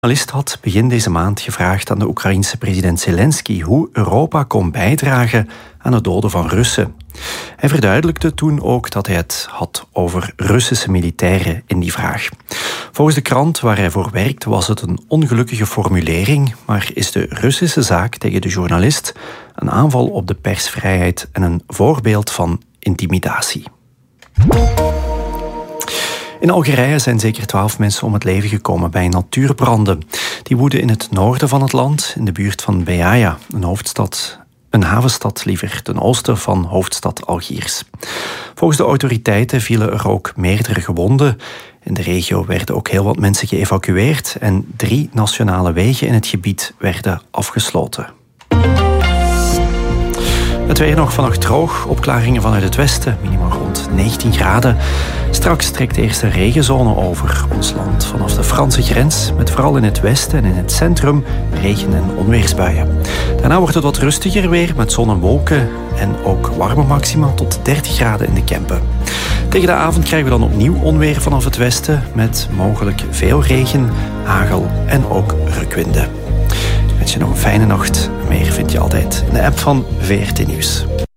Een journalist had begin deze maand gevraagd aan de Oekraïense president Zelensky hoe Europa kon bijdragen aan het doden van Russen. Hij verduidelijkte toen ook dat hij het had over Russische militairen in die vraag. Volgens de krant waar hij voor werkt was het een ongelukkige formulering, maar is de Russische zaak tegen de journalist een aanval op de persvrijheid en een voorbeeld van intimidatie. In Algerije zijn zeker 12 mensen om het leven gekomen bij natuurbranden. Die woeden in het noorden van het land, in de buurt van Beaya, een havenstad ten oosten van hoofdstad Algiers. Volgens de autoriteiten vielen er ook meerdere gewonden. In de regio werden ook heel wat mensen geëvacueerd en 3 nationale wegen in het gebied werden afgesloten. Het weer nog vannacht droog, opklaringen vanuit het westen, minimaal rond 19 graden. Straks trekt eerst een regenzone over ons land vanaf de Franse grens, met vooral in het westen en in het centrum regen- en onweersbuien. Daarna wordt het wat rustiger weer met zon en wolken en ook warme maxima tot 30 graden in de Kempen. Tegen de avond krijgen we dan opnieuw onweer vanaf het westen met mogelijk veel regen, hagel en ook rukwinden. Ik wens je nog een fijne nacht. Meer vind je altijd in de app van VRT Nieuws.